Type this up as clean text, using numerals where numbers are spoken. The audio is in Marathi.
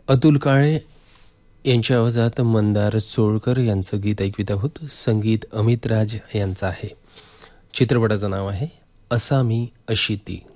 अतुल काळे यांच्या आवाजात मंदार चोळकर यांचं गीत ऐकवित आहोत. संगीत अमित राज यांचं आहे. चित्रपटाचं नाव आहे असा मी अशी ती.